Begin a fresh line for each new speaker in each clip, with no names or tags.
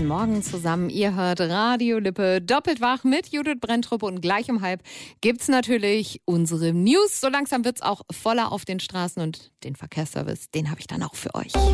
Guten Morgen zusammen. Ihr hört Radio Lippe doppelt wach mit Judith Brenntrup und gleich um 12:30 gibt's natürlich unsere News. So langsam wird's auch voller auf den Straßen und den Verkehrsservice, den habe ich dann auch für euch.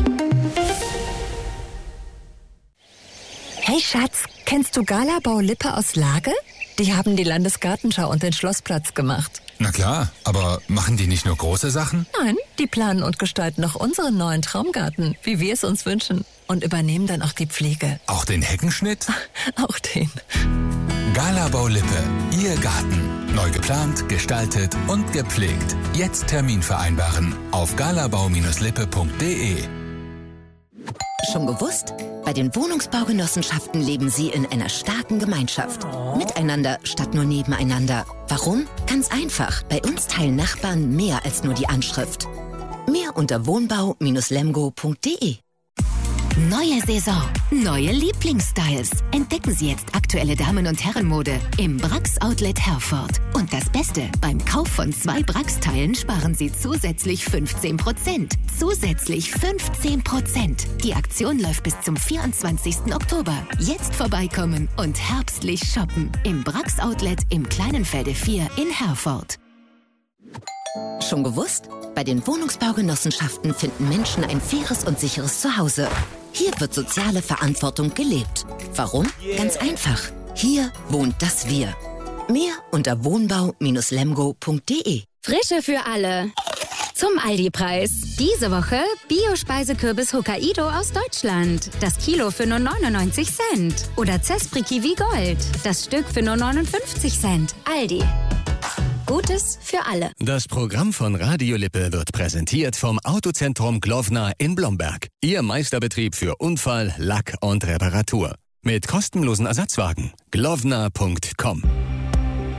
Hey Schatz, kennst du Galabau Lippe aus Lage? Die haben die Landesgartenschau und den Schlossplatz gemacht.
Na klar, aber machen die nicht nur große Sachen?
Nein, die planen und gestalten noch unseren neuen Traumgarten, wie wir es uns wünschen. Und übernehmen dann auch die Pflege.
Auch den Heckenschnitt?
Auch den.
Galabau Lippe, Ihr Garten. Neu geplant, gestaltet und gepflegt. Jetzt Termin vereinbaren auf galabau-lippe.de.
Schon gewusst? Bei den Wohnungsbaugenossenschaften leben Sie in einer starken Gemeinschaft. Miteinander statt nur nebeneinander. Warum? Ganz einfach. Bei uns teilen Nachbarn mehr als nur die Anschrift. Mehr unter wohnbau-lemgo.de.
Neue Saison, neue Lieblingsstyles. Entdecken Sie jetzt aktuelle Damen- und Herrenmode im Brax Outlet Herford. Und das Beste, beim Kauf von 2 Brax-Teilen sparen Sie zusätzlich 15%. Zusätzlich 15%. Die Aktion läuft bis zum 24. Oktober. Jetzt vorbeikommen und herbstlich shoppen. Im Brax Outlet im Kleinenfelde 4 in Herford.
Schon gewusst? Bei den Wohnungsbaugenossenschaften finden Menschen ein faires und sicheres Zuhause. Hier wird soziale Verantwortung gelebt. Warum? Ganz einfach. Hier wohnt das Wir. Mehr unter wohnbau-lemgo.de.
Frische für alle. Zum Aldi-Preis. Diese Woche Bio-Speisekürbis Hokkaido aus Deutschland. Das Kilo für nur 99 Cent. Oder Zespri Kiwi Gold. Das Stück für nur 59 Cent. Aldi. Gutes für alle.
Das Programm von Radio Lippe wird präsentiert vom Autozentrum Glowna in Blomberg. Ihr Meisterbetrieb für Unfall, Lack und Reparatur. Mit kostenlosen Ersatzwagen. glowna.com